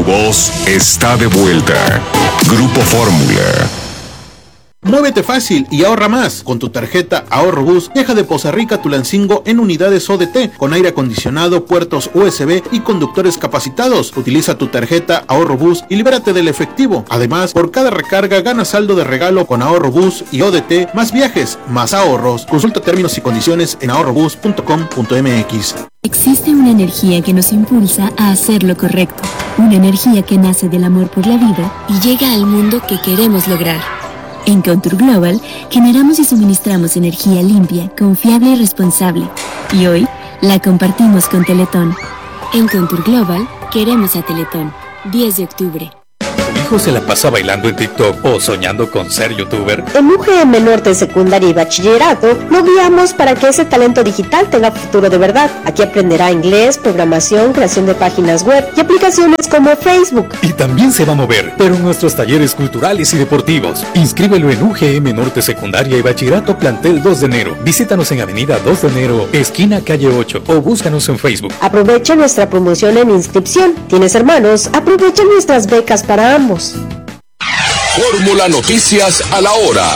voz está de vuelta. Grupo Fórmula. Muévete fácil y ahorra más. Con tu tarjeta Ahorro Bus, viaja de Poza Rica a Tulancingo en unidades ODT, con aire acondicionado, puertos USB y conductores capacitados. Utiliza tu tarjeta Ahorro Bus y libérate del efectivo. Además, por cada recarga gana saldo de regalo con Ahorro Bus y ODT, más viajes, más ahorros. Consulta términos y condiciones en ahorrobus.com.mx. Existe una energía que nos impulsa a hacer lo correcto. Una energía que nace del amor por la vida y llega al mundo que queremos lograr. En Contour Global generamos y suministramos energía limpia, confiable y responsable. Y hoy la compartimos con Teletón. En Contour Global queremos a Teletón. 10 de octubre. ¿Tu hijo se la pasa bailando en TikTok o soñando con ser youtuber? En UGM Norte Secundaria y Bachillerato lo guiamos para que ese talento digital tenga futuro de verdad. Aquí aprenderá inglés, programación, creación de páginas web y aplicaciones como Facebook. Y también se va a mover, pero en nuestros talleres culturales y deportivos. Inscríbelo en UGM Norte Secundaria y Bachillerato Plantel 2 de enero. Visítanos en Avenida 2 de enero, esquina calle 8, o búscanos en Facebook. Aprovecha nuestra promoción en inscripción. ¿Tienes hermanos? Aprovecha nuestras becas para ambos. Fórmula Noticias a la hora.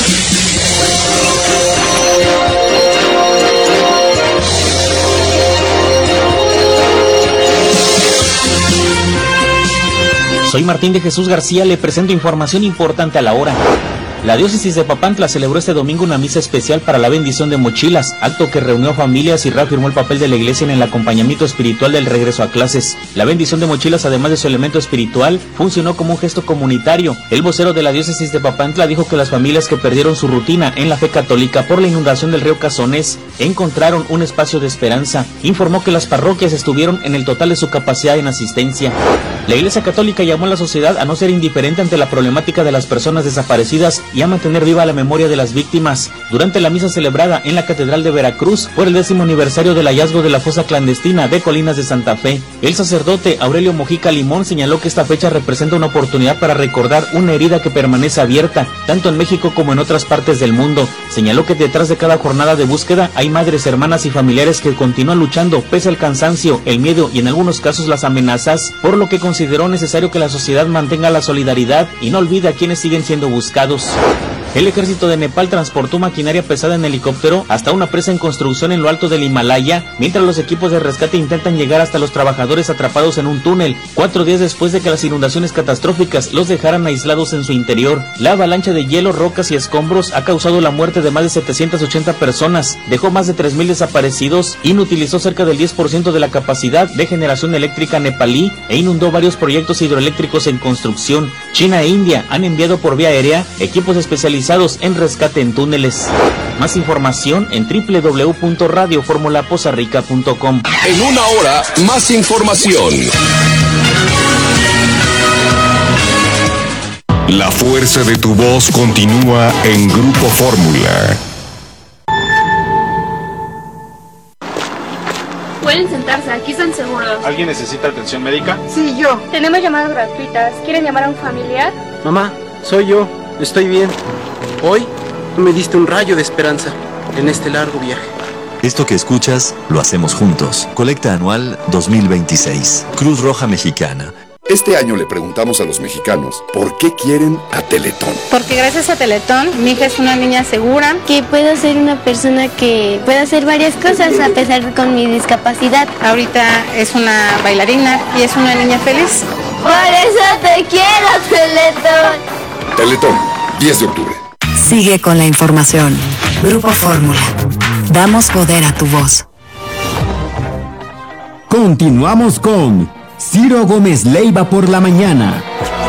Soy Martín de Jesús García, le presento información importante a la hora. La diócesis de Papantla celebró este domingo una misa especial para la bendición de mochilas, acto que reunió a familias y reafirmó el papel de la iglesia en el acompañamiento espiritual del regreso a clases. La bendición de mochilas, además de su elemento espiritual, funcionó como un gesto comunitario. El vocero de la diócesis de Papantla dijo que las familias que perdieron su rutina en la fe católica por la inundación del río Cazones encontraron un espacio de esperanza. Informó que las parroquias estuvieron en el total de su capacidad en asistencia. La Iglesia Católica llamó a la sociedad a no ser indiferente ante la problemática de las personas desaparecidas y a mantener viva la memoria de las víctimas. Durante la misa celebrada en la Catedral de Veracruz por el 10º aniversario del hallazgo de la fosa clandestina de Colinas de Santa Fe, el sacerdote Aurelio Mojica Limón señaló que esta fecha representa una oportunidad para recordar una herida que permanece abierta, tanto en México como en otras partes del mundo. Señaló que detrás de cada jornada de búsqueda hay madres, hermanas y familiares que continúan luchando pese al cansancio, el miedo y en algunos casos las amenazas, por lo que consideró necesario que la sociedad mantenga la solidaridad y no olvide a quienes siguen siendo buscados. El ejército de Nepal transportó maquinaria pesada en helicóptero hasta una presa en construcción en lo alto del Himalaya, mientras los equipos de rescate intentan llegar hasta los trabajadores atrapados en un túnel, 4 días después de que las inundaciones catastróficas los dejaran aislados en su interior. La avalancha de hielo, rocas y escombros ha causado la muerte de más de 780 personas, dejó más de 3.000 desaparecidos, inutilizó cerca del 10% de la capacidad de generación eléctrica nepalí e inundó varios proyectos hidroeléctricos en construcción. China e India han enviado por vía aérea equipos especializados en rescate en túneles. Más información en www.radioformulapozarrica.com. En una hora, más información. La fuerza de tu voz continúa en Grupo Fórmula. Pueden sentarse, aquí están seguros. ¿Alguien necesita atención médica? Sí, yo. Tenemos llamadas gratuitas. ¿Quieren llamar a un familiar? Mamá, soy yo. Estoy bien. Hoy me diste un rayo de esperanza en este largo viaje. Esto que escuchas, lo hacemos juntos. Colecta anual 2026. Cruz Roja Mexicana. Este año le preguntamos a los mexicanos por qué quieren a Teletón. Porque gracias a Teletón, mi hija es una niña segura. Que puedo ser una persona que pueda hacer varias cosas a pesar de con mi discapacidad. Ahorita es una bailarina y es una niña feliz. Por eso te quiero, Teletón. Teletón, 10 de octubre. Sigue con la información. Grupo Fórmula. Damos poder a tu voz. Continuamos con Ciro Gómez Leiva por la mañana.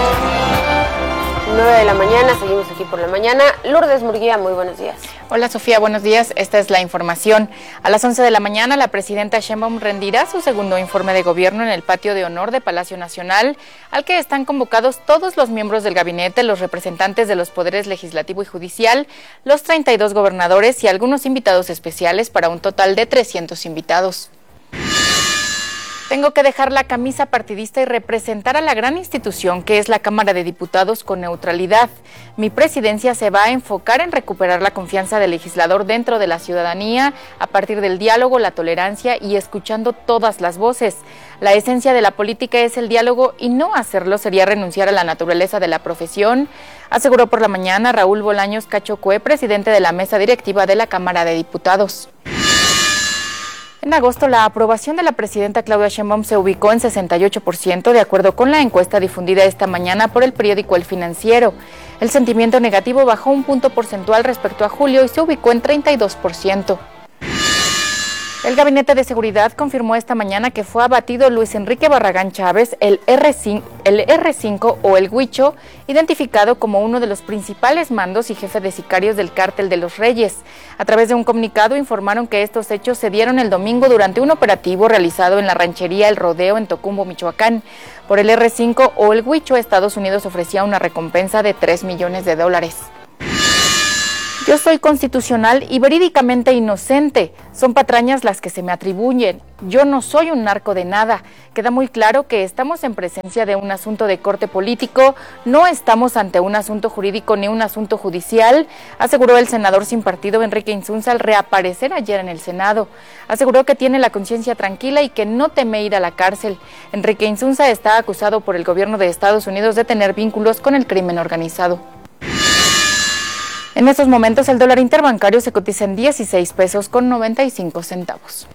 9 de la mañana, seguimos aquí por la mañana. Lourdes Murguía, muy buenos días. Hola Sofía, buenos días. Esta es la información. A las 11 de la mañana, la presidenta Sheinbaum rendirá su segundo informe de gobierno en el patio de honor de Palacio Nacional, al que están convocados todos los miembros del gabinete, los representantes de los poderes legislativo y judicial, los 32 gobernadores y algunos invitados especiales para un total de 300 invitados. Tengo que dejar la camisa partidista y representar a la gran institución que es la Cámara de Diputados con neutralidad. Mi presidencia se va a enfocar en recuperar la confianza del legislador dentro de la ciudadanía a partir del diálogo, la tolerancia y escuchando todas las voces. La esencia de la política es el diálogo y no hacerlo sería renunciar a la naturaleza de la profesión, aseguró por la mañana Raúl Bolaños Cachocue, presidente de la mesa directiva de la Cámara de Diputados. En agosto, la aprobación de la presidenta Claudia Sheinbaum se ubicó en 68%, de acuerdo con la encuesta difundida esta mañana por el periódico El Financiero. El sentimiento negativo bajó un punto porcentual respecto a julio y se ubicó en 32%. El Gabinete de Seguridad confirmó esta mañana que fue abatido Luis Enrique Barragán Chávez, el R5 o el Huicho, identificado como uno de los principales mandos y jefe de sicarios del Cártel de los Reyes. A través de un comunicado informaron que estos hechos se dieron el domingo durante un operativo realizado en la ranchería El Rodeo en Tocumbo, Michoacán. Por el R5 o el Huicho, Estados Unidos ofrecía una recompensa de $3 millones. Yo soy constitucional y verídicamente inocente. Son patrañas las que se me atribuyen. Yo no soy un narco de nada. Queda muy claro que estamos en presencia de un asunto de corte político, no estamos ante un asunto jurídico ni un asunto judicial, aseguró el senador sin partido Enrique Insunza al reaparecer ayer en el Senado. Aseguró que tiene la conciencia tranquila y que no teme ir a la cárcel. Enrique Insunza está acusado por el gobierno de Estados Unidos de tener vínculos con el crimen organizado. En estos momentos el dólar interbancario se cotiza en 16 pesos con 95 centavos.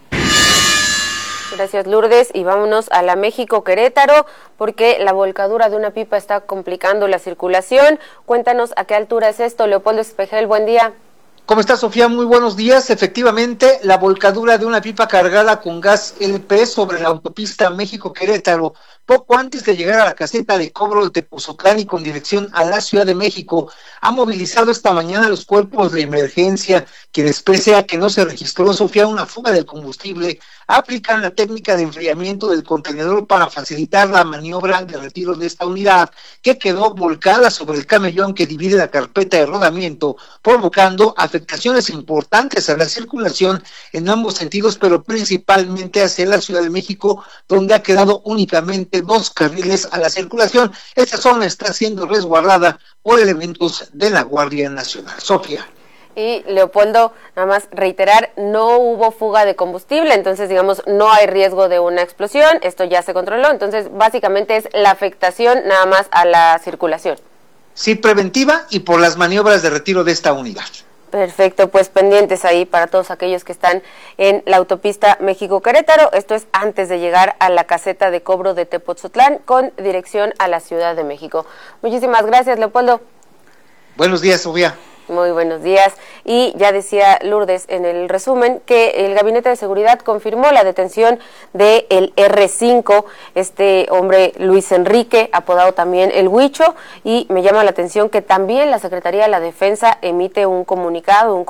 Gracias, Lourdes, y vámonos a la México-Querétaro porque la volcadura de una pipa está complicando la circulación. Cuéntanos a qué altura es esto, Leopoldo Espejel, buen día. ¿Cómo está, Sofía? Muy buenos días. Efectivamente, la volcadura de una pipa cargada con gas LP sobre la autopista México-Querétaro, poco antes de llegar a la caseta de cobro de Tepoztlán y con dirección a la Ciudad de México, ha movilizado esta mañana los cuerpos de emergencia, quienes pese a que no se registró, Sofía, una fuga del combustible, aplican la técnica de enfriamiento del contenedor para facilitar la maniobra de retiro de esta unidad, que quedó volcada sobre el camellón que divide la carpeta de rodamiento, provocando afectaciones importantes a la circulación en ambos sentidos, pero principalmente hacia la Ciudad de México, donde ha quedado únicamente 2 carriles a la circulación. Esta zona está siendo resguardada por elementos de la Guardia Nacional. Sofía. Y Leopoldo, nada más reiterar, no hubo fuga de combustible, entonces digamos no hay riesgo de una explosión, esto ya se controló, entonces básicamente es la afectación nada más a la circulación. Sí, preventiva y por las maniobras de retiro de esta unidad. Perfecto, pues pendientes ahí para todos aquellos que están en la autopista México-Querétaro. Esto es antes de llegar a la caseta de cobro de Tepoztlán con dirección a la Ciudad de México. Muchísimas gracias, Leopoldo. Buenos días, Sofía. Muy buenos días. Y ya decía Lourdes en el resumen que el Gabinete de Seguridad confirmó la detención de el R5, este hombre Luis Enrique, apodado también el Huicho, y me llama la atención que también la Secretaría de la Defensa emite un comunicado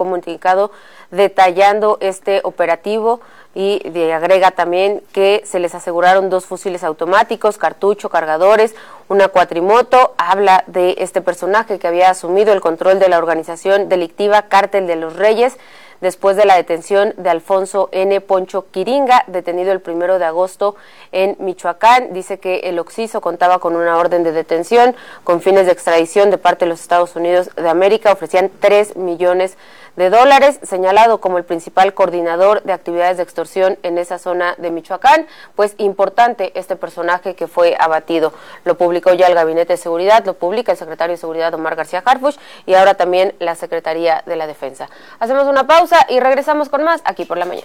detallando este operativo y agrega también que se les aseguraron 2 fusiles automáticos, cartucho, cargadores, una cuatrimoto. Habla de este personaje que había asumido el control de la organización delictiva Cártel de los Reyes después de la detención de Alfonso N. Poncho Quiringa, detenido el 1 de agosto en Michoacán. Dice que el occiso contaba con una orden de detención con fines de extradición de parte de los Estados Unidos de América. Ofrecían $3 millones, señalado como el principal coordinador de actividades de extorsión en esa zona de Michoacán. Pues importante este personaje que fue abatido. Lo publicó ya el Gabinete de Seguridad, lo publica el secretario de Seguridad Omar García Harfuch y ahora también la Secretaría de la Defensa. Hacemos una pausa y regresamos con más aquí por la mañana.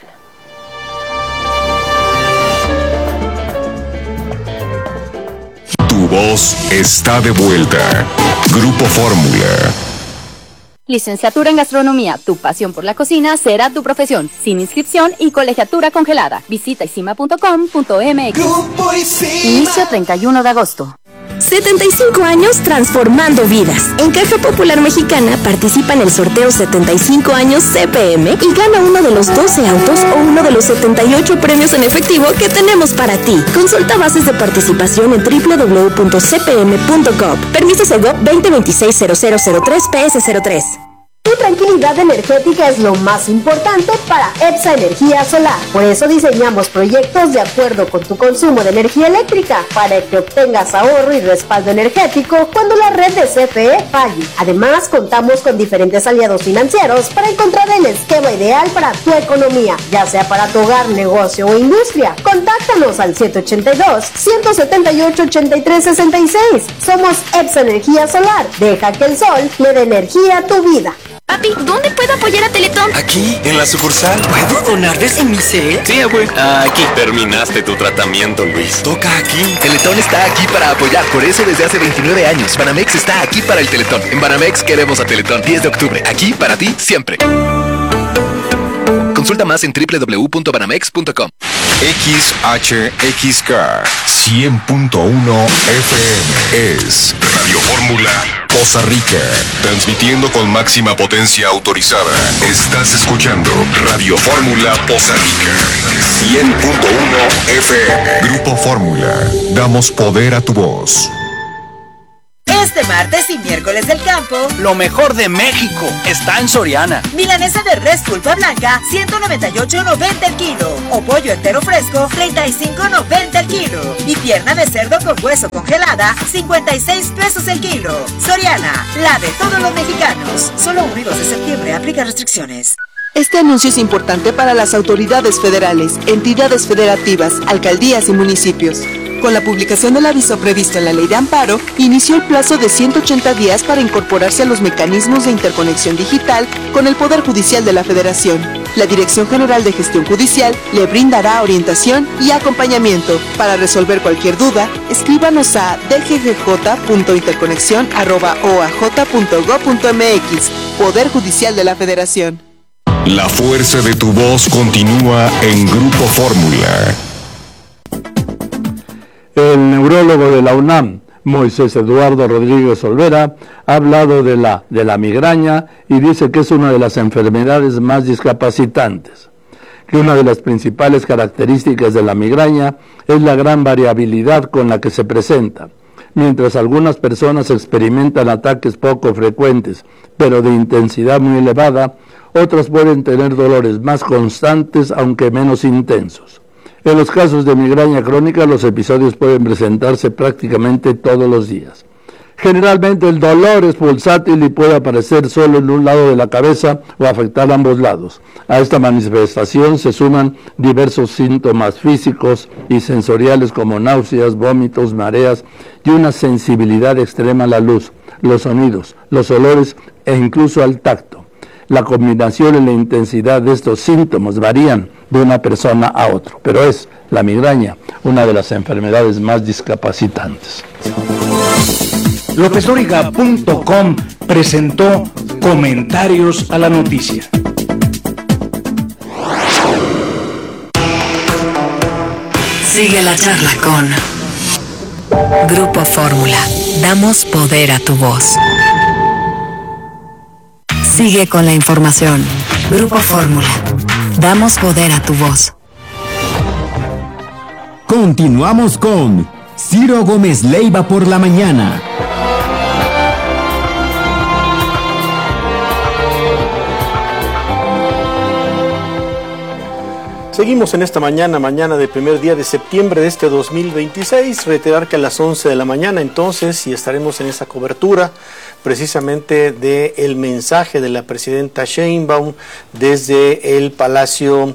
Tu voz está de vuelta. Grupo Fórmula. Licenciatura en Gastronomía, tu pasión por la cocina será tu profesión, sin inscripción y colegiatura congelada. Visita isima.com.mx. Inicio 31 de agosto. 75 años transformando vidas. En Caja Popular Mexicana participa en el sorteo 75 años CPM y gana uno de los 12 autos o uno de los 78 premios en efectivo que tenemos para ti. Consulta bases de participación en www.cpm.gov. Permiso Segov 2026-0003 PS03. Tu tranquilidad energética es lo más importante para EPSA Energía Solar. Por eso diseñamos proyectos de acuerdo con tu consumo de energía eléctrica para que obtengas ahorro y respaldo energético cuando la red de CFE falle. Además, contamos con diferentes aliados financieros para encontrar el esquema ideal para tu economía, ya sea para tu hogar, negocio o industria. Contáctanos al 782-178-8366. Somos EPSA Energía Solar. Deja que el sol le dé energía a tu vida. Papi, ¿dónde puedo apoyar a Teletón? Aquí, en la sucursal. ¿Puedo donar desde mi cel? Sí, abue. Aquí. Terminaste tu tratamiento, Luis. Toca aquí. Teletón está aquí para apoyar. Por eso desde hace 29 años, Banamex está aquí para el Teletón. En Banamex queremos a Teletón. 10 de octubre. Aquí para ti, siempre. Consulta más en www.banamex.com. XHXK 100.1 FM es Radio Fórmula Poza Rica, transmitiendo con máxima potencia autorizada. Estás escuchando Radio Fórmula Poza Rica 100.1 FM. Grupo Fórmula, damos poder a tu voz. Este martes y miércoles del campo, lo mejor de México está en Soriana. Milanesa de res pulpa blanca, 198.90 el kilo. O pollo entero fresco, 35.90 el kilo. Y pierna de cerdo con hueso congelada, 56 pesos el kilo. Soriana, la de todos los mexicanos. Solo 1 y 2 de septiembre, aplica restricciones. Este anuncio es importante para las autoridades federales, entidades federativas, alcaldías y municipios. Con la publicación del aviso previsto en la Ley de Amparo, inició el plazo de 180 días para incorporarse a los mecanismos de interconexión digital con el Poder Judicial de la Federación. La Dirección General de Gestión Judicial le brindará orientación y acompañamiento. Para resolver cualquier duda, escríbanos a dggj.interconexión@oaj.gov.mx. Poder Judicial de la Federación. La fuerza de tu voz continúa en Grupo Fórmula. El neurólogo de la UNAM, Moisés Eduardo Rodríguez Olvera, ha hablado de la migraña y dice que es una de las enfermedades más discapacitantes, que una de las principales características de la migraña es la gran variabilidad con la que se presenta. Mientras algunas personas experimentan ataques poco frecuentes, pero de intensidad muy elevada, otras pueden tener dolores más constantes, aunque menos intensos. En los casos de migraña crónica, los episodios pueden presentarse prácticamente todos los días. Generalmente el dolor es pulsátil y puede aparecer solo en un lado de la cabeza o afectar ambos lados. A esta manifestación se suman diversos síntomas físicos y sensoriales como náuseas, vómitos, mareas y una sensibilidad extrema a la luz, los sonidos, los olores e incluso al tacto. La combinación y la intensidad de estos síntomas varían de una persona a otra, pero es la migraña una de las enfermedades más discapacitantes. LópezDóriga.com presentó Comentarios a la Noticia. Sigue la charla con Grupo Fórmula. Damos poder a tu voz. Sigue con la información. Grupo Fórmula. Damos poder a tu voz. Continuamos con Ciro Gómez Leiva por la mañana. Seguimos en esta mañana de primer día de septiembre de este 2026. Reiterar que a las 11 de la mañana entonces, y estaremos en esa cobertura precisamente del mensaje de la presidenta Sheinbaum desde el Palacio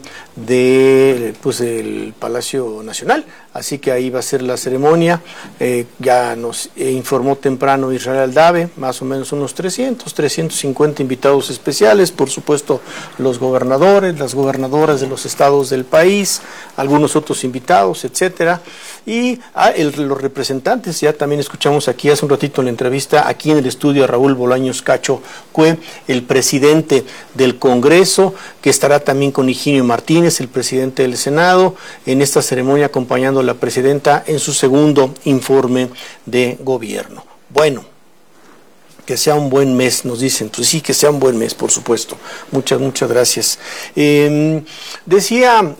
el Palacio Nacional. Así que ahí va a ser la ceremonia. Ya nos informó temprano Israel Aldave, más o menos unos 350 invitados especiales, por supuesto los gobernadores, las gobernadoras de los estados del país, algunos otros invitados, etcétera. Y los representantes, ya también escuchamos aquí hace un ratito en la entrevista, aquí en el estudio a Raúl Bolaños Cacho Cue, el presidente del Congreso, que estará también con Higinio Martínez, el presidente del Senado, en esta ceremonia acompañando a la presidenta en su segundo informe de gobierno. Bueno, Que sea un buen mes, nos dicen. Pues sí, que sea un buen mes, por supuesto. Muchas gracias. Decía,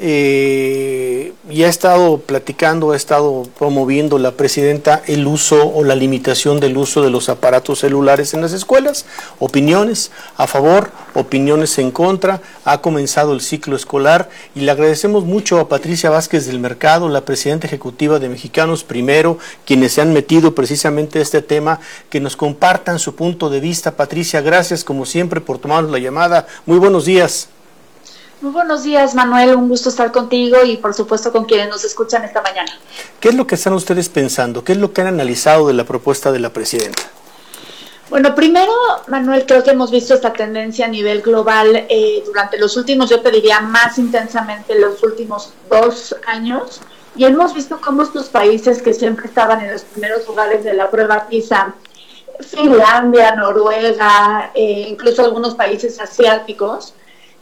y ha estado platicando, ha estado promoviendo la presidenta el uso o la limitación del uso de los aparatos celulares en las escuelas. Opiniones a favor, opiniones en contra. Ha comenzado el ciclo escolar y le agradecemos mucho a Patricia Vázquez del Mercado, la presidenta ejecutiva de Mexicanos Primero, quienes se han metido precisamente a este tema, que nos compartan su punto de vista. Patricia, gracias como siempre por tomarnos la llamada. Muy buenos días. Muy buenos días, Manuel, un gusto estar contigo y por supuesto con quienes nos escuchan esta mañana. ¿Qué es lo que están ustedes pensando? ¿Qué es lo que han analizado de la propuesta de la presidenta? Bueno, primero, Manuel, creo que hemos visto esta tendencia a nivel global durante los últimos, yo te diría más intensamente los últimos 2 años, y hemos visto cómo estos países que siempre estaban en los primeros lugares de la prueba PISA, Finlandia, Noruega, incluso algunos países asiáticos,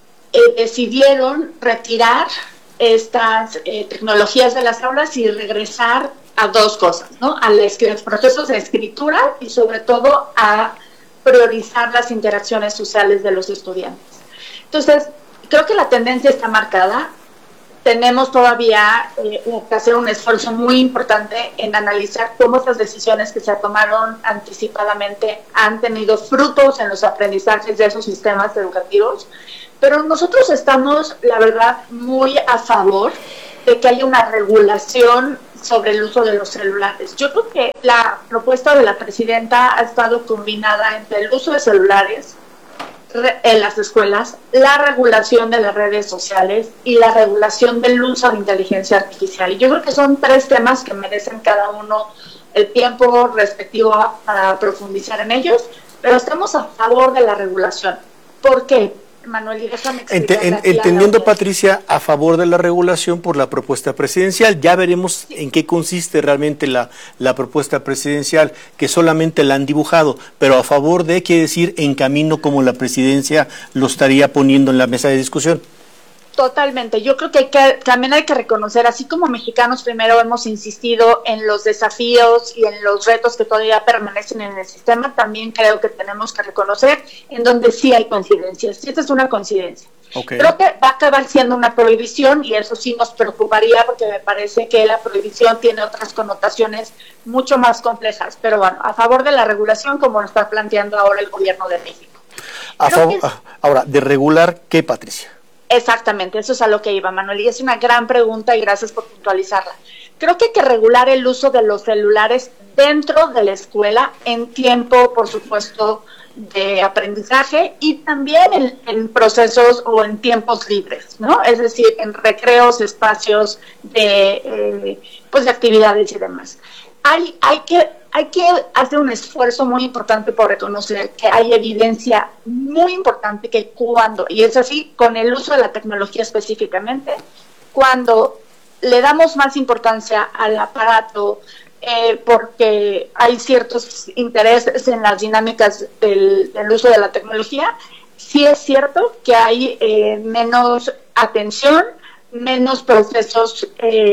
decidieron retirar estas tecnologías de las aulas y regresar a 2 cosas, ¿no? A los procesos de escritura y sobre todo a priorizar las interacciones sociales de los estudiantes. Entonces, creo que la tendencia está marcada. Tenemos todavía que hacer un esfuerzo muy importante en analizar cómo estas decisiones que se tomaron anticipadamente han tenido frutos en los aprendizajes de esos sistemas educativos, pero nosotros estamos, la verdad, muy a favor de que haya una regulación sobre el uso de los celulares. Yo creo que la propuesta de la presidenta ha estado combinada entre el uso de celulares en las escuelas, la regulación de las redes sociales y la regulación del uso de inteligencia artificial. Y yo creo que son 3 temas que merecen cada uno el tiempo respectivo para profundizar en ellos, pero estamos a favor de la regulación. ¿Por qué, Manuel? Y déjame entendiendo, Patricia, a favor de la regulación por la propuesta presidencial. Ya veremos en qué consiste realmente la propuesta presidencial, que solamente la han dibujado, pero a favor de, quiere decir, en camino como la presidencia lo estaría poniendo en la mesa de discusión. Totalmente. Yo creo que también hay que reconocer, así como Mexicanos Primero hemos insistido en los desafíos y en los retos que todavía permanecen en el sistema, también creo que tenemos que reconocer en donde sí hay coincidencias. Esta es una coincidencia. Okay. Creo que va a acabar siendo una prohibición y eso sí nos preocuparía porque me parece que la prohibición tiene otras connotaciones mucho más complejas. Pero bueno, a favor de la regulación como lo está planteando ahora el gobierno de México. Ahora, ¿de regular qué, Patricia? Exactamente, eso es a lo que iba, Manuel, y es una gran pregunta y gracias por puntualizarla. Creo que hay que regular el uso de los celulares dentro de la escuela en tiempo, por supuesto, de aprendizaje y también en procesos o en tiempos libres, ¿no? Es decir, en recreos, espacios de actividades y demás. Hay que hacer un esfuerzo muy importante por reconocer que hay evidencia muy importante que cuando, y es así con el uso de la tecnología específicamente, cuando le damos más importancia al aparato porque hay ciertos intereses en las dinámicas del uso de la tecnología, sí es cierto que hay menos atención, menos procesos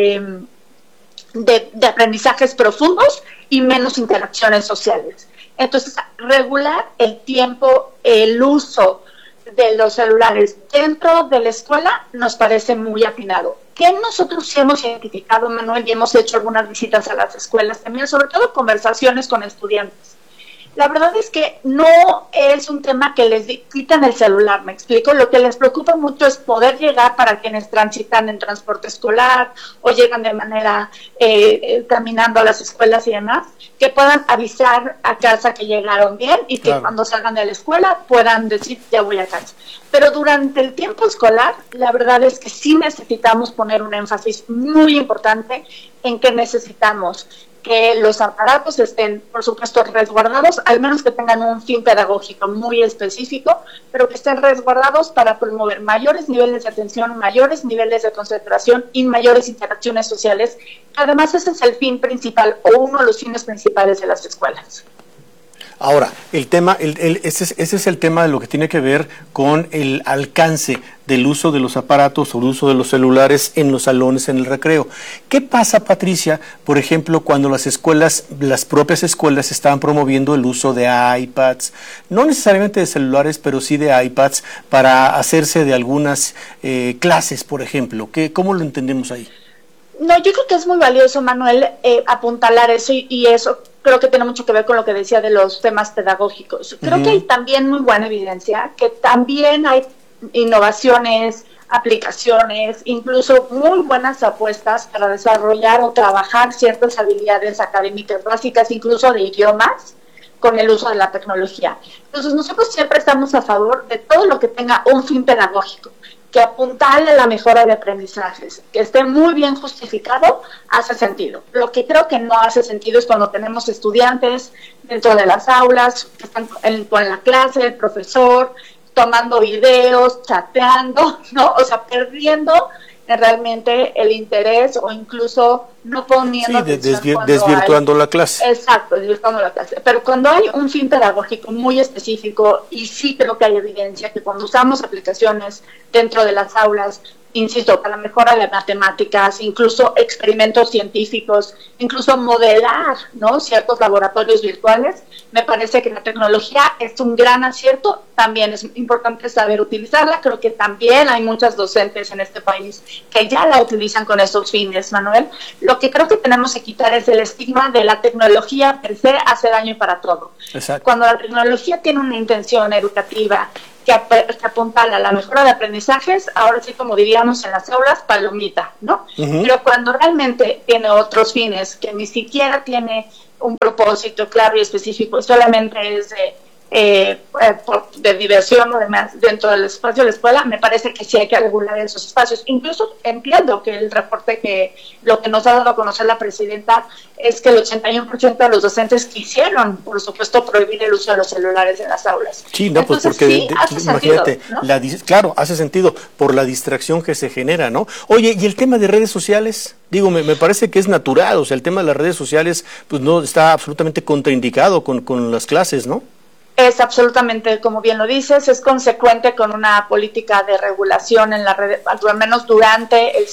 de aprendizajes profundos y menos interacciones sociales. Entonces, regular el tiempo, el uso de los celulares dentro de la escuela nos parece muy atinado. Que nosotros sí hemos identificado, Manuel, y hemos hecho algunas visitas a las escuelas también, sobre todo conversaciones con estudiantes. La verdad es que no es un tema que les quitan el celular, me explico. Lo que les preocupa mucho es poder llegar para quienes transitan en transporte escolar o llegan de manera caminando a las escuelas y demás, que puedan avisar a casa que llegaron bien y que cuando salgan de la escuela puedan decir ya voy a casa. Pero durante el tiempo escolar, la verdad es que sí necesitamos poner un énfasis muy importante en que necesitamos que los aparatos estén, por supuesto, resguardados, al menos que tengan un fin pedagógico muy específico, pero que estén resguardados para promover mayores niveles de atención, mayores niveles de concentración y mayores interacciones sociales. Además, ese es el fin principal o uno de los fines principales de las escuelas. Ahora, ese es el tema de lo que tiene que ver con el alcance del uso de los aparatos o el uso de los celulares en los salones, en el recreo. ¿Qué pasa, Patricia, por ejemplo, cuando las propias escuelas estaban promoviendo el uso de iPads, no necesariamente de celulares, pero sí de iPads, para hacerse de algunas clases, por ejemplo? ¿Cómo lo entendemos ahí? No, yo creo que es muy valioso, Manuel, apuntalar eso y eso creo que tiene mucho que ver con lo que decía de los temas pedagógicos. Creo que hay también muy buena evidencia, que también hay innovaciones, aplicaciones, incluso muy buenas apuestas para desarrollar o trabajar ciertas habilidades académicas básicas, incluso de idiomas, con el uso de la tecnología. Entonces nosotros siempre estamos a favor de todo lo que tenga un fin pedagógico, que apuntarle a la mejora de aprendizajes, que esté muy bien justificado, hace sentido. Lo que creo que no hace sentido es cuando tenemos estudiantes dentro de las aulas, que están con la clase, el profesor, tomando videos, chateando, ¿no? O sea, perdiendo realmente el interés o incluso no poniendo desvirtuando la clase. Exacto, desvirtuando la clase. Pero cuando hay un fin pedagógico muy específico, y sí creo que hay evidencia que cuando usamos aplicaciones dentro de las aulas, insisto, para la mejora de matemáticas, incluso experimentos científicos, incluso modelar, ¿no?, ciertos laboratorios virtuales, me parece que la tecnología es un gran acierto. También es importante saber utilizarla. Creo que también hay muchas docentes en este país que ya la utilizan con esos fines, Manuel. Lo que creo que tenemos que quitar es el estigma de la tecnología per se hace daño para todo. Exacto. Cuando la tecnología tiene una intención educativa que apuntala a la mejora de aprendizajes, ahora sí, como diríamos en las aulas, palomita, ¿no? Pero cuando realmente tiene otros fines, que ni siquiera tiene un propósito claro y específico, solamente es de diversión o demás dentro del espacio de la escuela, me parece que sí hay que regular esos espacios. Incluso entiendo que el reporte, que lo que nos ha dado a conocer la presidenta, es que el 81% de los docentes quisieron, por supuesto, prohibir el uso de los celulares en las aulas. Sí, no, entonces, pues porque sí, imagínate, sentido, ¿no? Claro, hace sentido por la distracción que se genera, ¿no? Oye, y el tema de redes sociales, digo, me parece que es natural, o sea, el tema de las redes sociales, pues no está absolutamente contraindicado con las clases, ¿no? Es absolutamente, como bien lo dices, es consecuente con una política de regulación en la red, al menos durante el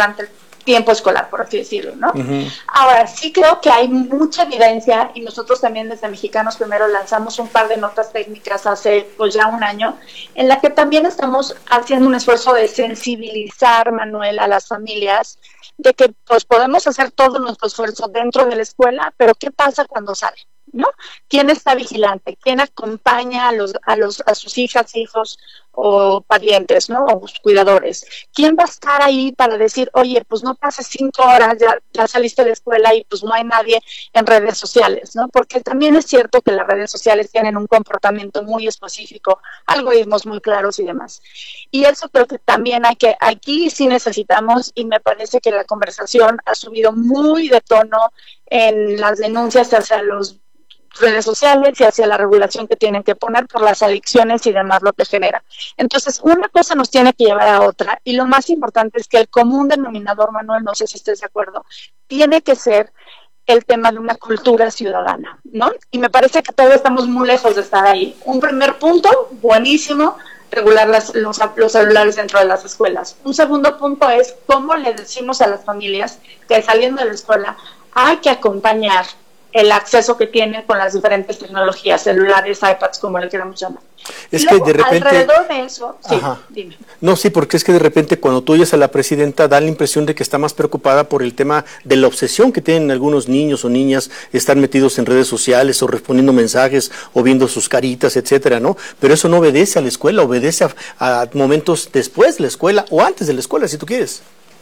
tiempo escolar, por así decirlo, ¿no? Ahora, sí creo que hay mucha evidencia, y nosotros también desde Mexicanos Primero lanzamos un par de notas técnicas hace pues ya un año, en la que también estamos haciendo un esfuerzo de sensibilizar, Manuel, a las familias, de que pues podemos hacer todo nuestro esfuerzo dentro de la escuela, pero ¿qué pasa cuando sale? ¿No? ¿Quién está vigilante? ¿Quién acompaña a sus hijas, hijos o parientes, ¿no?, o cuidadores? ¿Quién va a estar ahí para decir, oye, pues no pases 5 horas, ya saliste de la escuela y pues no hay nadie en redes sociales, ¿no? Porque también es cierto que las redes sociales tienen un comportamiento muy específico, algoritmos muy claros y demás. Y eso creo que también aquí sí necesitamos, y me parece que la conversación ha subido muy de tono en las denuncias hacia los redes sociales y hacia la regulación que tienen que poner por las adicciones y demás lo que genera. Entonces, una cosa nos tiene que llevar a otra, y lo más importante es que el común denominador, Manuel, no sé si estés de acuerdo, tiene que ser el tema de una cultura ciudadana, ¿no? Y me parece que todavía estamos muy lejos de estar ahí. Un primer punto, buenísimo, regular los celulares dentro de las escuelas. Un segundo punto es cómo le decimos a las familias que saliendo de la escuela hay que acompañar el acceso que tienen con las diferentes tecnologías, celulares, iPads, como le queramos llamar. Es luego, que de repente, alrededor de eso, sí, dime. No, sí, porque es que de repente cuando tú oyes a la presidenta da la impresión de que está más preocupada por el tema de la obsesión que tienen algunos niños o niñas, estar metidos en redes sociales o respondiendo mensajes o viendo sus caritas, etcétera, ¿no? Pero eso no obedece a la escuela, obedece a momentos después de la escuela o antes de la escuela, si tú quieres.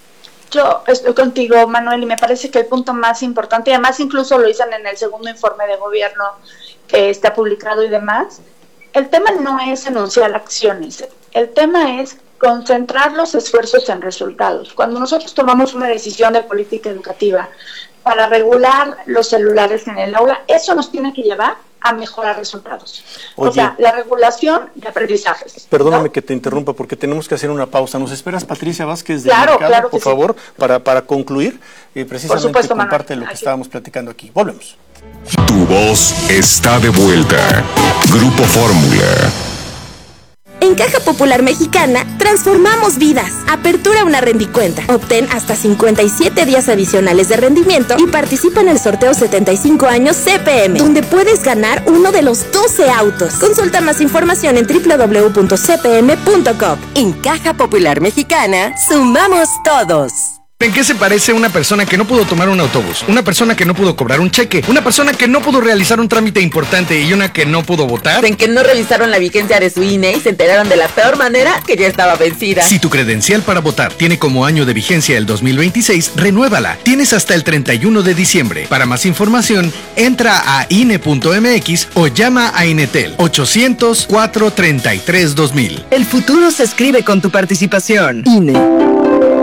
Yo estoy contigo, Manuel, y me parece que el punto más importante, y además incluso lo dicen en el segundo informe de gobierno que está publicado y demás, el tema no es enunciar acciones, el tema es concentrar los esfuerzos en resultados. Cuando nosotros tomamos una decisión de política educativa para regular los celulares en el aula, eso nos tiene que llevar a mejorar resultados. Oye, o sea, la regulación de aprendizajes. Perdóname ¿no? que te interrumpa porque tenemos que hacer una pausa. ¿Nos esperas, Patricia Vázquez del Claro, Mercado, claro por que favor, para concluir? Precisamente por supuesto, comparte Manuel. lo que Aquí. estábamos platicando aquí. Volvemos. Tu voz está de vuelta. Grupo Fórmula. En Caja Popular Mexicana, transformamos vidas. Apertura una rendicuenta. Obtén hasta 57 días adicionales de rendimiento y participa en el sorteo 75 años CPM, donde puedes ganar uno de los 12 autos. Consulta más información en www.cpm.com. En Caja Popular Mexicana, sumamos todos. ¿En qué se parece una persona que no pudo tomar un autobús? Una persona que no pudo cobrar un cheque, una persona que no pudo realizar un trámite importante y una que no pudo votar. En que no revisaron la vigencia de su INE y se enteraron de la peor manera que ya estaba vencida. Si tu credencial para votar tiene como año de vigencia el 2026, renuévala. Tienes hasta el 31 de diciembre. Para más información, entra a INE.mx o llama a Inetel 800-433-2000. El futuro se escribe con tu participación. INE.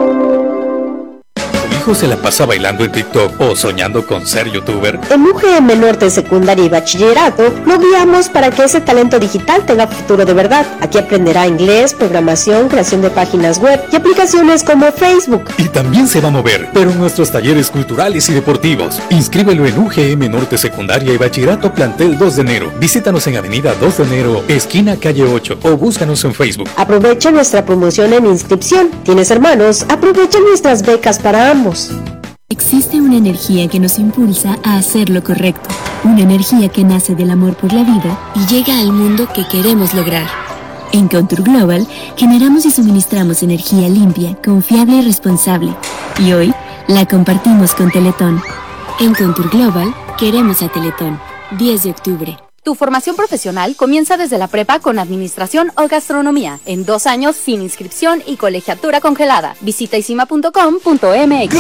¿Tu hijo se la pasa bailando en TikTok o soñando con ser youtuber? En UGM Norte Secundaria y Bachillerato lo guiamos para que ese talento digital tenga futuro de verdad. Aquí aprenderá inglés, programación, creación de páginas web y aplicaciones como Facebook. Y también se va a mover, pero en nuestros talleres culturales y deportivos. Inscríbelo en UGM Norte Secundaria y Bachillerato Plantel 2 de enero. Visítanos en Avenida 2 de enero, esquina calle 8 o búscanos en Facebook. Aprovecha nuestra promoción en inscripción. ¿Tienes hermanos? Aprovecha nuestras becas para ambos. Existe una energía que nos impulsa a hacer lo correcto, una energía que nace del amor por la vida y llega al mundo que queremos lograr. En Contour Global generamos y suministramos energía limpia, confiable y responsable, y hoy la compartimos con Teletón. En Contour Global queremos a Teletón. 10 de octubre. Tu formación profesional comienza desde la prepa con administración o gastronomía, en 2 años sin inscripción y colegiatura congelada. Visita isima.com.mx.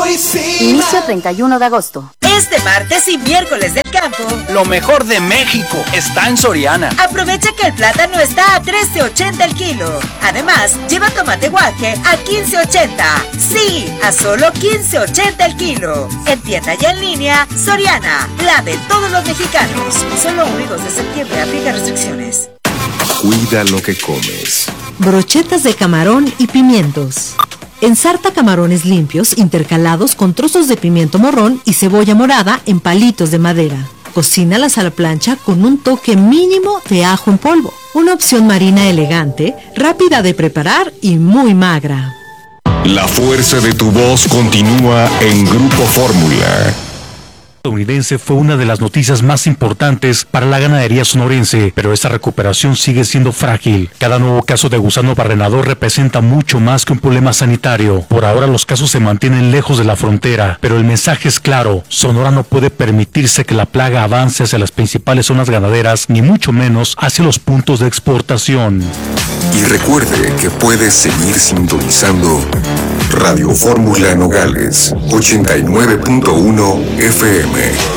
Inicio 31 de agosto. Este martes y miércoles del campo, Lo mejor de México está en Soriana. aprovecha que el plátano está a $13.80 el kilo. Además, lleva tomate guaje a $15.80. Sí, a solo $15.80 el kilo. En tienda y en línea, Soriana, la de todos los mexicanos. Solo 1 y 2 de septiembre, aplica restricciones. Cuida lo que comes. Brochetas de camarón y pimientos. Ensarta camarones limpios intercalados con trozos de pimiento morrón y cebolla morada en palitos de madera. Cocínalas a la plancha con un toque mínimo de ajo en polvo. Una opción marina elegante, rápida de preparar y muy magra. La fuerza de tu voz continúa en Grupo Fórmula. Estadounidense fue una de las noticias más importantes para la ganadería sonorense, pero esta recuperación sigue siendo frágil. Cada nuevo caso de gusano barrenador representa mucho más que un problema sanitario. Por ahora los casos se mantienen lejos de la frontera, pero el mensaje es claro: Sonora no puede permitirse que la plaga avance hacia las principales zonas ganaderas, ni mucho menos hacia los puntos de exportación. Y recuerde que puedes seguir sintonizando Radio Fórmula Nogales 89.1 FM.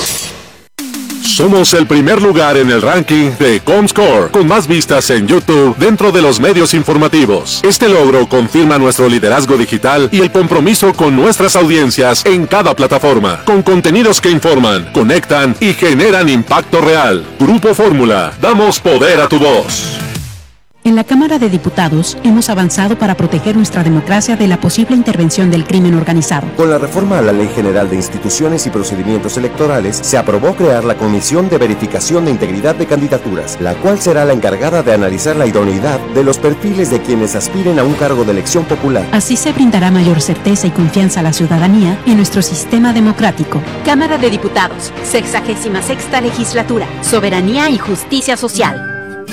Somos el primer lugar en el ranking de Comscore, con más vistas en YouTube dentro de los medios informativos. Este logro confirma nuestro liderazgo digital y el compromiso con nuestras audiencias en cada plataforma, con contenidos que informan, conectan y generan impacto real. Grupo Fórmula, damos poder a tu voz. En la Cámara de Diputados hemos avanzado para proteger nuestra democracia de la posible intervención del crimen organizado. Con la reforma a la Ley General de Instituciones y Procedimientos Electorales, se aprobó crear la Comisión de Verificación de Integridad de Candidaturas, la cual será la encargada de analizar la idoneidad de los perfiles de quienes aspiren a un cargo de elección popular. Así se brindará mayor certeza y confianza a la ciudadanía en nuestro sistema democrático. Cámara de Diputados, 66ª Legislatura, Soberanía y Justicia Social.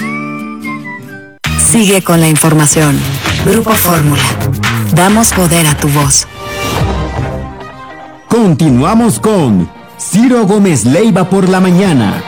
Sigue con la información. Grupo Fórmula. Damos poder a tu voz. Continuamos con Ciro Gómez Leiva por la mañana.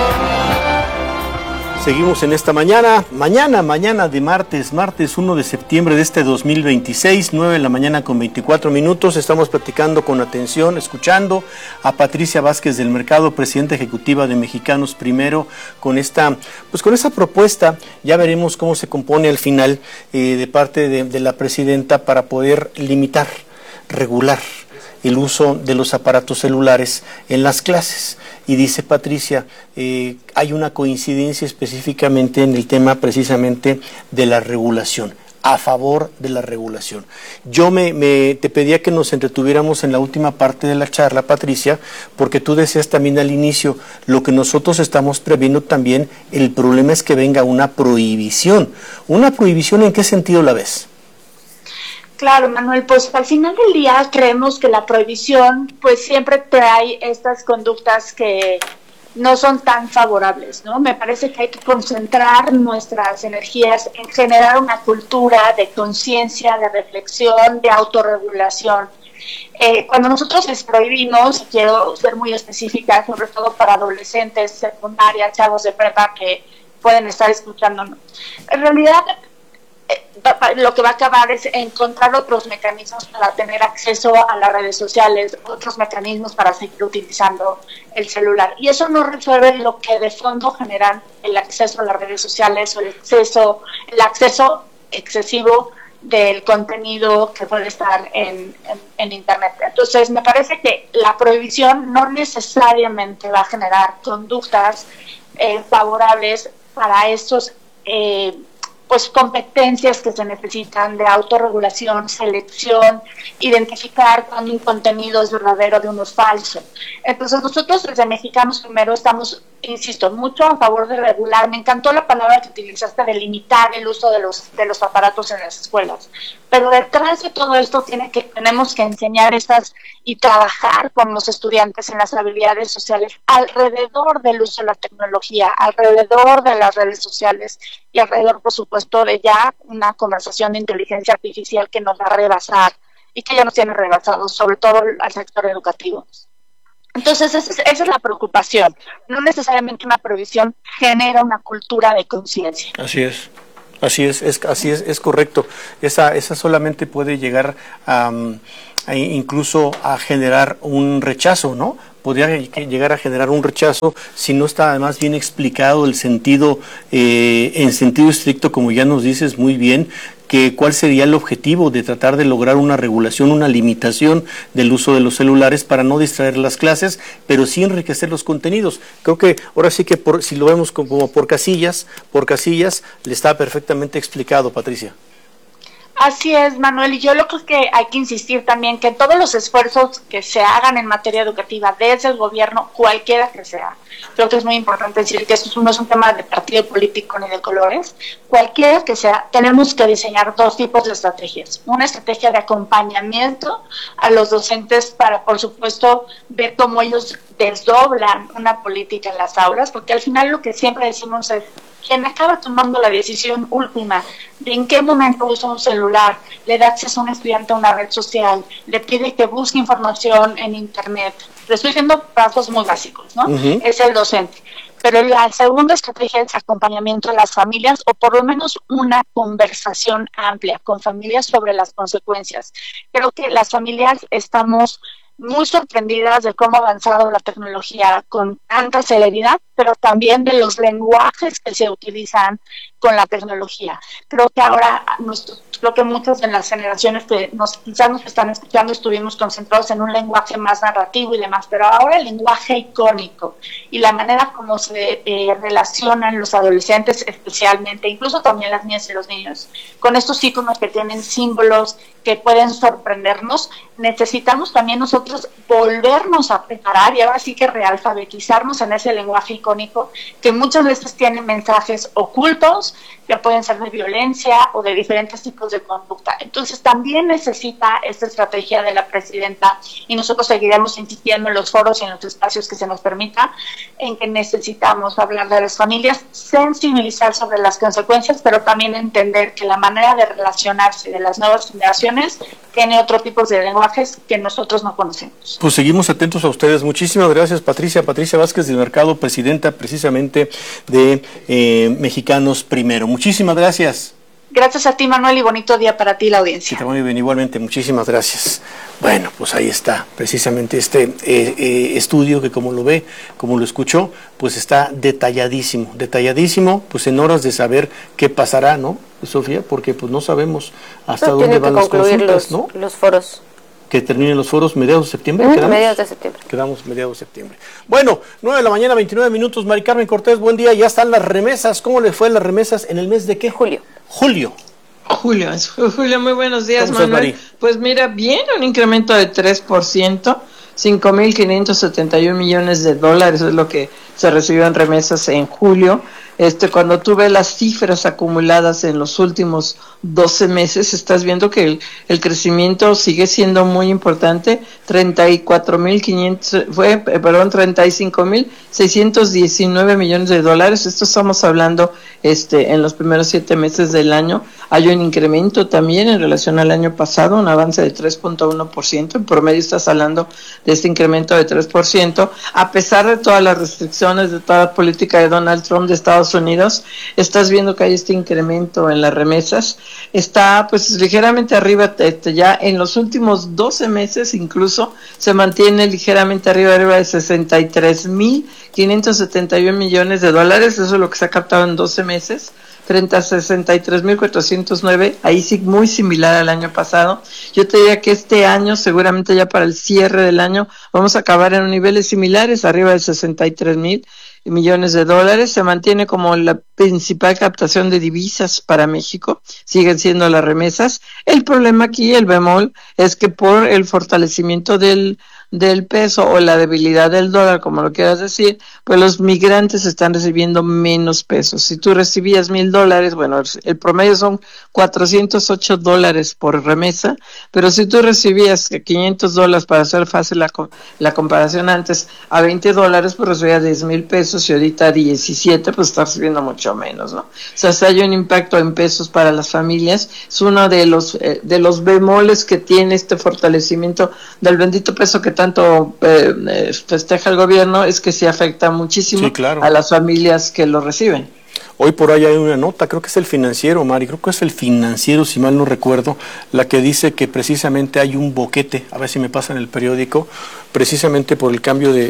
Seguimos en esta mañana de martes 1 de septiembre de este 2026, 9 de la mañana con 24 minutos. Estamos platicando con atención, escuchando a Patricia Vázquez del Mercado, presidenta ejecutiva de Mexicanos Primero, con esta propuesta. Ya veremos cómo se compone al final de parte de la presidenta para poder limitar, regular el uso de los aparatos celulares en las clases. Y dice Patricia, hay una coincidencia específicamente en el tema precisamente de la regulación, a favor de la regulación. Yo te pedía que nos entretuviéramos en la última parte de la charla, Patricia, porque tú decías también al inicio, lo que nosotros estamos previendo también, el problema es que venga una prohibición. ¿Una prohibición en qué sentido la ves? Claro, Manuel, pues al final del día creemos que la prohibición pues siempre trae estas conductas que no son tan favorables, ¿no? Me parece que hay que concentrar nuestras energías en generar una cultura de conciencia, de reflexión, de autorregulación. Cuando nosotros les prohibimos, quiero ser muy específica, sobre todo para adolescentes, secundaria, chavos de prepa que pueden estar escuchándonos, en realidad lo que va a acabar es encontrar otros mecanismos para tener acceso a las redes sociales, otros mecanismos para seguir utilizando el celular. Y eso no resuelve lo que de fondo generan el acceso a las redes sociales o el acceso excesivo del contenido que puede estar en Internet. Entonces, me parece que la prohibición no necesariamente va a generar conductas favorables para estos pues competencias que se necesitan de autorregulación, selección, identificar cuando un contenido es verdadero de uno es falso. Entonces nosotros desde Mexicanos Primero estamos, insisto, mucho a favor de regular. Me encantó la palabra que utilizaste de limitar el uso de los aparatos en las escuelas. Pero detrás de todo esto tenemos que enseñar y trabajar con los estudiantes en las habilidades sociales alrededor del uso de la tecnología, alrededor de las redes sociales y alrededor, por supuesto, de ya una conversación de inteligencia artificial que nos va a rebasar y que ya nos tiene rebasados, sobre todo al sector educativo. Entonces, esa es la preocupación. No necesariamente una prohibición genera una cultura de conciencia. Así es. Así es correcto. Esa solamente puede llegar a incluso a generar un rechazo, ¿no? Podría llegar a generar un rechazo si no está además bien explicado el sentido, en sentido estricto, como ya nos dices muy bien, que cuál sería el objetivo de tratar de lograr una regulación, una limitación del uso de los celulares para no distraer las clases, pero sí enriquecer los contenidos. Creo que ahora sí que si lo vemos como por casillas, le está perfectamente explicado, Patricia. Así es, Manuel, y yo lo creo que hay que insistir también que todos los esfuerzos que se hagan en materia educativa desde el gobierno, cualquiera que sea, creo que es muy importante decir que esto no es un tema de partido político ni de colores, cualquiera que sea, tenemos que diseñar dos tipos de estrategias. Una estrategia de acompañamiento a los docentes para, por supuesto, ver cómo ellos desdoblan una política en las aulas, porque al final lo que siempre decimos es quien acaba tomando la decisión última de en qué momento usa un celular, le da acceso a un estudiante a una red social, le pide que busque información en Internet. Le estoy diciendo pasos muy básicos, ¿no? Uh-huh. Es el docente. Pero la segunda estrategia es acompañamiento a las familias, o por lo menos una conversación amplia con familias sobre las consecuencias. Creo que las familias estamos muy sorprendidas de cómo ha avanzado la tecnología con tanta celeridad, pero también de los lenguajes que se utilizan con la tecnología. Creo que ahora, creo que muchas de las generaciones que quizás nos están escuchando estuvimos concentrados en un lenguaje más narrativo y demás, pero ahora el lenguaje icónico y la manera como se relacionan los adolescentes especialmente, incluso también las niñas y los niños, con estos iconos que tienen símbolos que pueden sorprendernos, necesitamos también nosotros volvernos a preparar y ahora sí que realfabetizarnos en ese lenguaje icónico que muchas veces tiene mensajes ocultos que pueden ser de violencia o de diferentes tipos de conducta. Entonces también necesita esta estrategia de la presidenta y nosotros seguiremos insistiendo en los foros y en los espacios que se nos permita en que necesitamos hablar de las familias, sensibilizar sobre las consecuencias, pero también entender que la manera de relacionarse de las nuevas generaciones tiene otro tipo de lenguajes que nosotros no conocemos. Pues seguimos atentos a ustedes. Muchísimas gracias, Patricia Vázquez del Mercado, presidenta precisamente de Mexicanos Primero. Muchísimas gracias. Gracias a ti, Manuel, y bonito día para ti y la audiencia. Sí, muy bien, igualmente, muchísimas gracias. Bueno, pues ahí está, precisamente este estudio que como lo escuchó, pues está detalladísimo, pues en horas de saber qué pasará, ¿no, Sofía? Porque pues no sabemos hasta dónde van las consultas, ¿no? Los foros. que terminen los foros mediados de septiembre. Mediados de septiembre. Quedamos mediados de septiembre. Bueno, 9 de la mañana, 29 minutos. Mari Carmen Cortés, buen día. Ya están las remesas. ¿Cómo le fue las remesas en el mes de qué? Julio, muy buenos días, Manuel. Estás, pues mira, bien, un incremento de 3%, 5.571 millones de dólares es lo que se recibió en remesas en julio. Cuando tú ves las cifras acumuladas en los últimos 12 meses, estás viendo que el crecimiento sigue siendo muy importante. 35.619 millones de dólares. Esto estamos hablando en los primeros 7 meses del año. Hay un incremento también en relación al año pasado, un avance de 3.1%. En promedio estás hablando de este incremento de 3%, a pesar de todas las restricciones, de toda la política de Donald Trump de Estados Unidos. Estás viendo que hay este incremento en las remesas. Está pues ligeramente arriba, ya en los últimos 12 meses incluso se mantiene ligeramente arriba de 63.571 millones de dólares. Eso es lo que se ha captado en 12 meses. Frente a 63.409, ahí sí muy similar al año pasado. Yo te diría que este año, seguramente ya para el cierre del año, vamos a acabar en niveles similares, arriba de 63.000 millones de dólares. Se mantiene como la principal captación de divisas para México, siguen siendo las remesas. El problema aquí, el bemol, es que por el fortalecimiento del peso o la debilidad del dólar, como lo quieras decir, pues los migrantes están recibiendo menos pesos. Si tú recibías $1,000, bueno, el promedio son $408 por remesa, pero si tú recibías $500, para hacer fácil la comparación antes, a $20, pues recibías 10,000 pesos, y ahorita 17, pues estás recibiendo mucho menos, ¿no? O sea, si hay un impacto en pesos para las familias, es uno de los bemoles que tiene este fortalecimiento del bendito peso que tanto festeja el gobierno, es que se afecta muchísimo a las familias que lo reciben. Hoy por ahí hay una nota, creo que es el Financiero, Mari, creo que es el Financiero, si mal no recuerdo, la que dice que precisamente hay un boquete, a ver si me pasa en el periódico, precisamente por el cambio de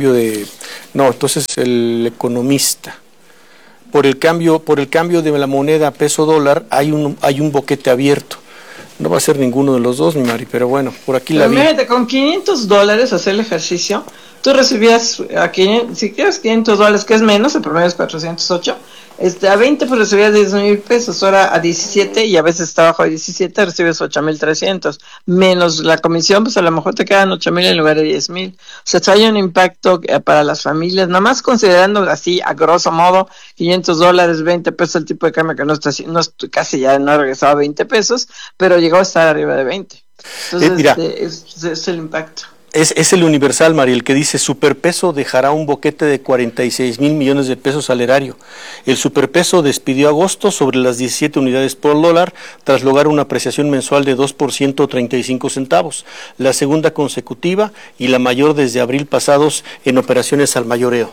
El Economista. Por el cambio de la moneda peso dólar hay un boquete abierto. No va a ser ninguno de los dos, mi Mari, pero bueno, por aquí la vi. Imagínate, con $500 hacer el ejercicio, tú recibías si quieres $500, que es menos, el promedio es 408, a 20 pues recibías 10,000 pesos, ahora a 17 y a veces está bajo de 17 recibes 8,300, menos la comisión, pues a lo mejor te quedan 8,000 en lugar de 10,000. O sea, hay un impacto para las familias, nada más considerando así a grosso modo $500, 20 pesos el tipo de cambio, que casi ya no ha regresado a 20 pesos, pero llegó a estar arriba de 20. Entonces, es el impacto. Es el Universal, Mari, el que dice: superpeso dejará un boquete de 46,000 millones de pesos al erario. El superpeso despidió agosto sobre las 17 unidades por dólar, tras lograr una apreciación mensual de 2% 35 centavos, la segunda consecutiva y la mayor desde abril pasados en operaciones al mayoreo.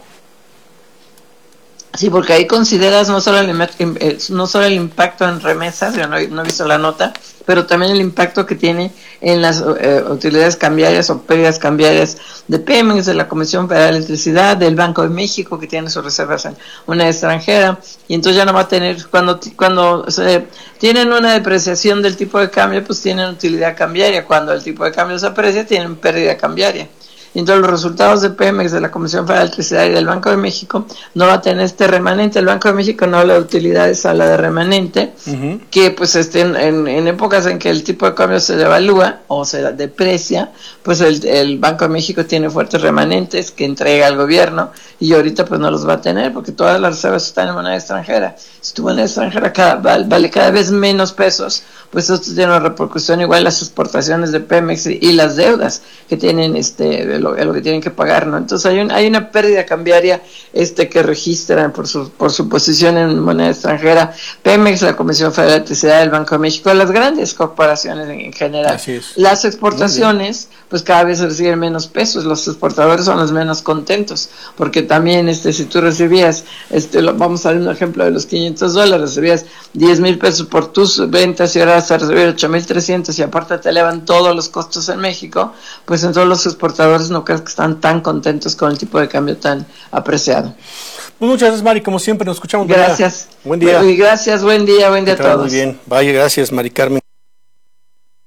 Sí, porque ahí consideras no solo el impacto en remesas, yo no he visto la nota, pero también el impacto que tiene en las utilidades cambiarias o pérdidas cambiarias de Pemex, de la Comisión Federal de Electricidad, del Banco de México, que tiene sus reservas en una extranjera, y entonces ya no va a tener, cuando tienen una depreciación del tipo de cambio, pues tienen utilidad cambiaria. Cuando el tipo de cambio se aprecia, tienen pérdida cambiaria. Y entonces los resultados de Pemex, de la Comisión Federal de Electricidad y del Banco de México no va a tener este remanente. El Banco de México no habla de utilidades, habla de remanente, que pues en épocas en que el tipo de cambio se devalúa o se deprecia, pues el Banco de México tiene fuertes remanentes que entrega al gobierno, y ahorita pues no los va a tener porque todas las reservas están en moneda extranjera. Si tu moneda extranjera vale cada vez menos pesos, pues esto tiene una repercusión igual en las exportaciones de Pemex y las deudas que tienen lo que tienen que pagar, ¿no? Entonces hay una pérdida cambiaria que registran por su posición en moneda extranjera Pemex, la Comisión Federal de Electricidad, el Banco de México, las grandes corporaciones en general. Las exportaciones pues cada vez reciben menos pesos, los exportadores son los menos contentos, porque también si tú recibías, vamos a dar un ejemplo de los $500, recibías 10,000 pesos por tus ventas y ahora vas a recibir 8,300 y aparte te elevan todos los costos en México, pues entonces los exportadores no creo que están tan contentos con el tipo de cambio tan apreciado. Muchas gracias, Mari, como siempre nos escuchamos. Gracias. Buen día. Gracias, buen día a todos. Muy bien, vaya, gracias, Mari Carmen.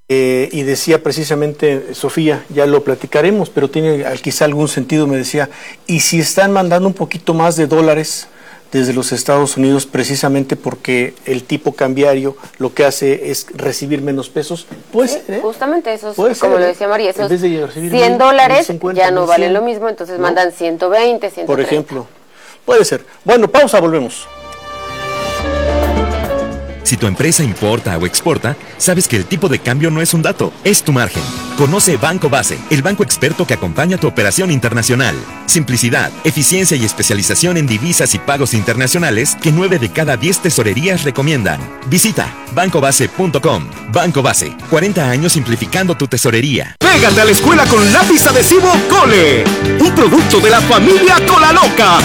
Y decía precisamente, Sofía, ya lo platicaremos, pero tiene quizá algún sentido, me decía, y si están mandando un poquito más de dólares desde los Estados Unidos, precisamente porque el tipo cambiario lo que hace es recibir menos pesos, pues sí, justamente eso, lo como decía María, esos $100 ya no valen lo mismo, entonces mandan 120, 130. Por ejemplo, puede ser. Bueno, pausa, volvemos. Si tu empresa importa o exporta, sabes que el tipo de cambio no es un dato, es tu margen. Conoce Banco Base, el banco experto que acompaña tu operación internacional. Simplicidad, eficiencia y especialización en divisas y pagos internacionales que 9 de cada 10 tesorerías recomiendan. Visita bancobase.com. Banco Base, 40 años simplificando tu tesorería. Pégate a la escuela con lápiz adhesivo Cole, un producto de la familia Cola Loca.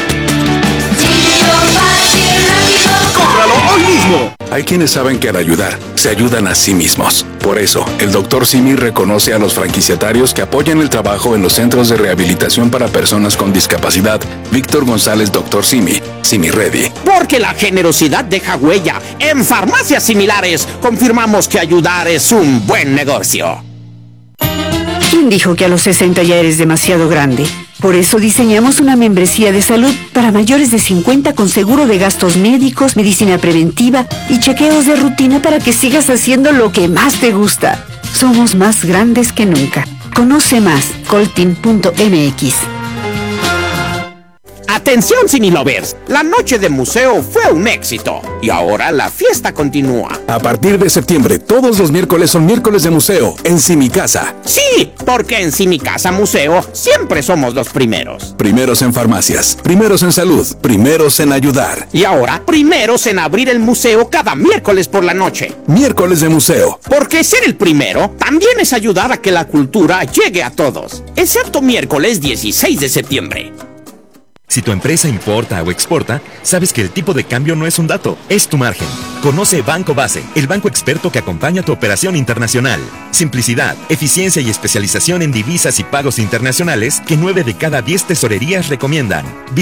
¡Cómpralo hoy mismo! Hay quienes saben que al ayudar, se ayudan a sí mismos. Por eso, el Dr. Simi reconoce a los franquiciatarios que apoyan el trabajo en los centros de rehabilitación para personas con discapacidad. Víctor González, Dr. Simi, Simi Ready. Porque la generosidad deja huella. En farmacias similares, confirmamos que ayudar es un buen negocio. ¿Quién dijo que a los 60 ya eres demasiado grande? Por eso diseñamos una membresía de salud para mayores de 50 con seguro de gastos médicos, medicina preventiva y chequeos de rutina para que sigas haciendo lo que más te gusta. Somos más grandes que nunca. Conoce más, coltin.mx. Atención Cinelovers, la noche de museo fue un éxito y ahora la fiesta continúa. A partir de septiembre, todos los miércoles son miércoles de museo en Simicasa. Sí, porque en Simicasa Museo siempre somos los primeros. Primeros en farmacias, primeros en salud, primeros en ayudar. Y ahora, primeros en abrir el museo cada miércoles por la noche. Miércoles de museo. Porque ser el primero también es ayudar a que la cultura llegue a todos, excepto miércoles 16 de septiembre. Si tu empresa importa o exporta, sabes que el tipo de cambio no es un dato, es tu margen. Conoce Banco Base, el banco experto que acompaña tu operación internacional. Simplicidad, eficiencia y especialización en divisas y pagos internacionales que 9 de cada 10 tesorerías recomiendan.